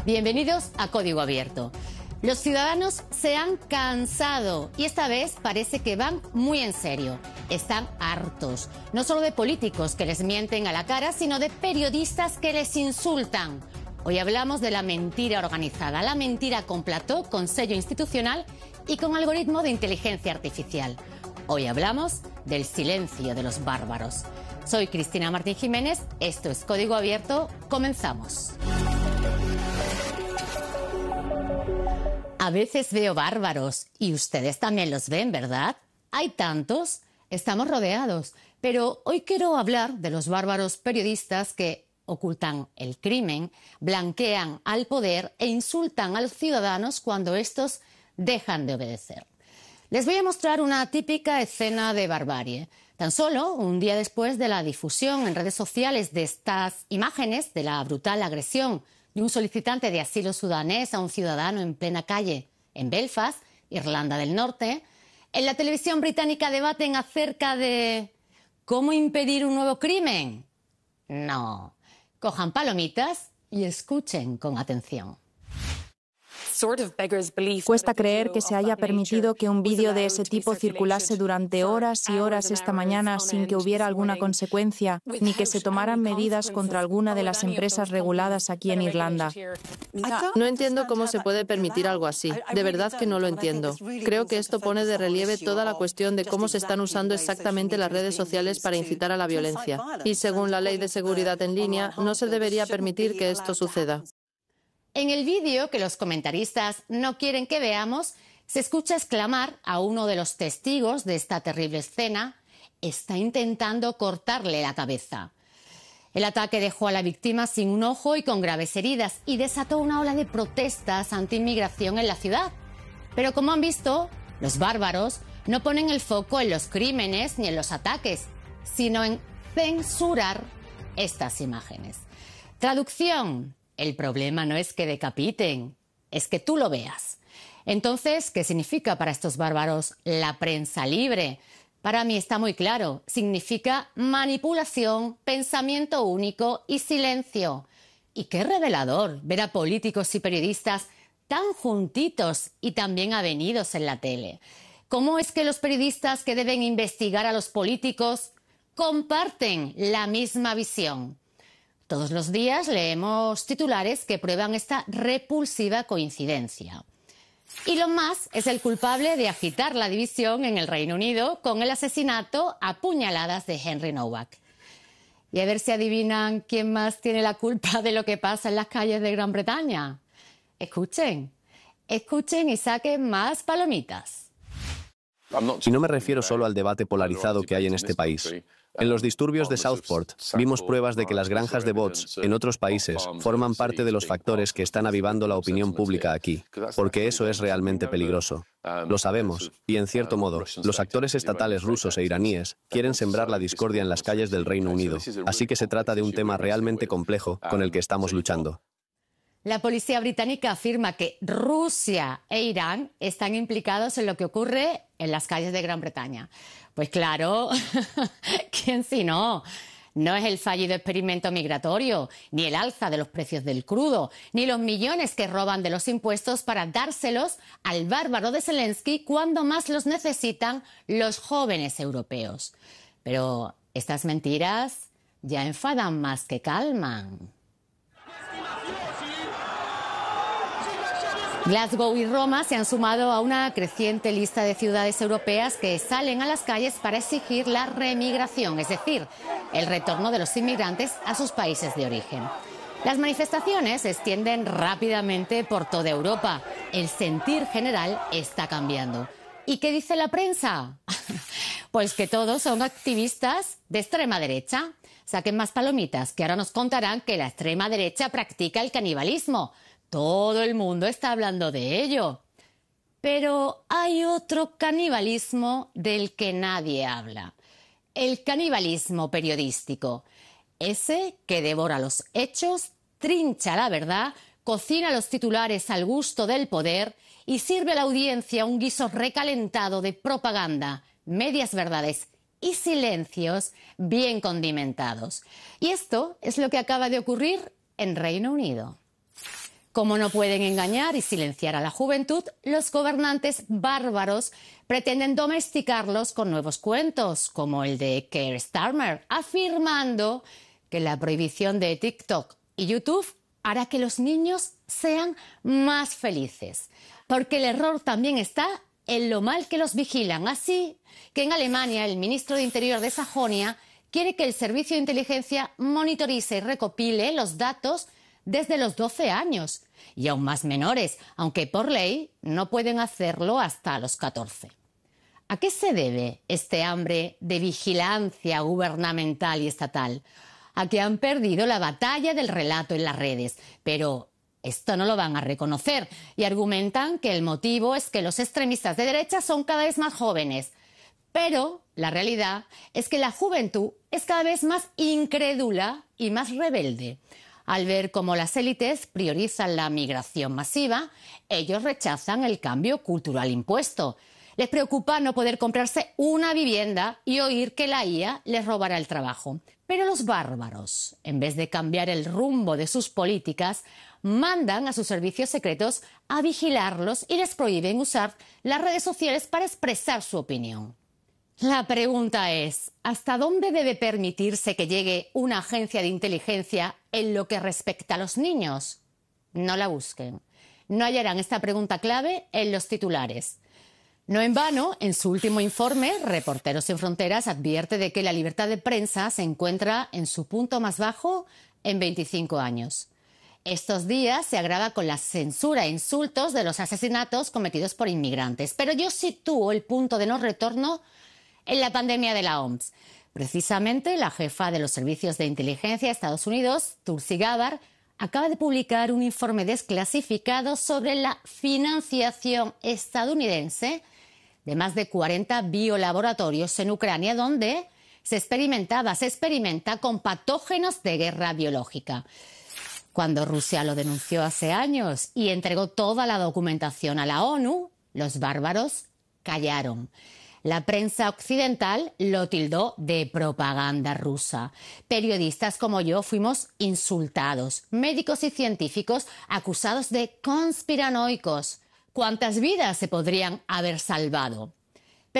Bienvenidos a Código Abierto. Los ciudadanos se han cansado y esta vez parece que van muy en serio. Están hartos, no solo de políticos que les mienten a la cara, sino de periodistas que les insultan. Hoy hablamos de la mentira organizada, la mentira con plató, con sello institucional y con algoritmo de inteligencia artificial. Hoy hablamos del silencio de los bárbaros. Soy Cristina Martín Jiménez, esto es Código Abierto, comenzamos. A veces veo bárbaros y ustedes también los ven, ¿verdad? Hay tantos, estamos rodeados. Pero hoy quiero hablar de los bárbaros periodistas que ocultan el crimen, blanquean al poder e insultan a los ciudadanos cuando estos dejan de obedecer. Les voy a mostrar una típica escena de barbarie. Tan solo un día después de la difusión en redes sociales de estas imágenes de la brutal agresión de un solicitante de asilo sudanés a un ciudadano en plena calle en Belfast, Irlanda del Norte, en la televisión británica debaten acerca de ¿cómo impedir un nuevo crimen? No. Cojan palomitas y escuchen con atención. Cuesta creer que se haya permitido que un vídeo de ese tipo circulase durante horas y horas esta mañana sin que hubiera alguna consecuencia, ni que se tomaran medidas contra alguna de las empresas reguladas aquí en Irlanda. No entiendo cómo se puede permitir algo así. De verdad que no lo entiendo. Creo que esto pone de relieve toda la cuestión de cómo se están usando exactamente las redes sociales para incitar a la violencia. Y según la Ley de Seguridad en Línea, no se debería permitir que esto suceda. En el vídeo que los comentaristas no quieren que veamos, se escucha exclamar a uno de los testigos de esta terrible escena: está intentando cortarle la cabeza. El ataque dejó a la víctima sin un ojo y con graves heridas y desató una ola de protestas anti-inmigración en la ciudad. Pero como han visto, los bárbaros no ponen el foco en los crímenes ni en los ataques, sino en censurar estas imágenes. Traducción: el problema no es que decapiten, es que tú lo veas. Entonces, ¿qué significa para estos bárbaros la prensa libre? Para mí está muy claro. Significa manipulación, pensamiento único y silencio. Y qué revelador ver a políticos y periodistas tan juntitos y tan bien avenidos en la tele. ¿Cómo es que los periodistas que deben investigar a los políticos comparten la misma visión? Todos los días leemos titulares que prueban esta repulsiva coincidencia. Elon Musk es el culpable de agitar la división en el Reino Unido con el asesinato a puñaladas de Henry Nowak. Y a ver si adivinan quién más tiene la culpa de lo que pasa en las calles de Gran Bretaña. Escuchen y saquen más palomitas. Y no me refiero solo al debate polarizado que hay en este país. En los disturbios de Southport vimos pruebas de que las granjas de bots en otros países forman parte de los factores que están avivando la opinión pública aquí, porque eso es realmente peligroso. Lo sabemos, y en cierto modo, los actores estatales rusos e iraníes quieren sembrar la discordia en las calles del Reino Unido, así que se trata de un tema realmente complejo con el que estamos luchando. La policía británica afirma que Rusia e Irán están implicados en lo que ocurre en las calles de Gran Bretaña. Pues claro, ¿quién si no? No es el fallido experimento migratorio, ni el alza de los precios del crudo, ni los millones que roban de los impuestos para dárselos al bárbaro de Zelensky cuando más los necesitan los jóvenes europeos. Pero estas mentiras ya enfadan más que calman. Glasgow y Roma se han sumado a una creciente lista de ciudades europeas que salen a las calles para exigir la remigración, es decir, el retorno de los inmigrantes a sus países de origen. Las manifestaciones se extienden rápidamente por toda Europa. El sentir general está cambiando. ¿Y qué dice la prensa? Pues que todos son activistas de extrema derecha. Saquen más palomitas, que ahora nos contarán que la extrema derecha practica el canibalismo. Todo el mundo está hablando de ello. Pero hay otro canibalismo del que nadie habla. El canibalismo periodístico. Ese que devora los hechos, trincha la verdad, cocina los titulares al gusto del poder y sirve a la audiencia un guiso recalentado de propaganda, medias verdades y silencios bien condimentados. Y esto es lo que acaba de ocurrir en Reino Unido. Como no pueden engañar y silenciar a la juventud, los gobernantes bárbaros pretenden domesticarlos con nuevos cuentos, como el de Keir Starmer, afirmando que la prohibición de TikTok y YouTube hará que los niños sean más felices. Porque el error también está en lo mal que los vigilan. Así que en Alemania el ministro de Interior de Sajonia quiere que el servicio de inteligencia monitorice y recopile los datos desde los 12 años y aún más menores, aunque por ley no pueden hacerlo hasta los 14. ¿A qué se debe este hambre de vigilancia gubernamental y estatal? A que han perdido la batalla del relato en las redes, pero esto no lo van a reconocer y argumentan que el motivo es que los extremistas de derecha son cada vez más jóvenes. Pero la realidad es que la juventud es cada vez más incrédula y más rebelde. Al ver cómo las élites priorizan la migración masiva, ellos rechazan el cambio cultural impuesto. Les preocupa no poder comprarse una vivienda y oír que la IA les robará el trabajo. Pero los bárbaros, en vez de cambiar el rumbo de sus políticas, mandan a sus servicios secretos a vigilarlos y les prohíben usar las redes sociales para expresar su opinión. La pregunta es, ¿hasta dónde debe permitirse que llegue una agencia de inteligencia en lo que respecta a los niños? No la busquen. No hallarán esta pregunta clave en los titulares. No en vano, en su último informe, Reporteros Sin Fronteras advierte de que la libertad de prensa se encuentra en su punto más bajo en 25 años. Estos días se agrava con la censura e insultos de los asesinatos cometidos por inmigrantes. Pero yo sitúo el punto de no retorno en la pandemia de la OMS. Precisamente, la jefa de los servicios de inteligencia de Estados Unidos, Tulsi Gabbard, acaba de publicar un informe desclasificado sobre la financiación estadounidense de más de 40 biolaboratorios en Ucrania, donde se experimenta con patógenos de guerra biológica. Cuando Rusia lo denunció hace años y entregó toda la documentación a la ONU, los bárbaros callaron. La prensa occidental lo tildó de propaganda rusa. Periodistas como yo fuimos insultados. Médicos y científicos acusados de conspiranoicos. ¿Cuántas vidas se podrían haber salvado?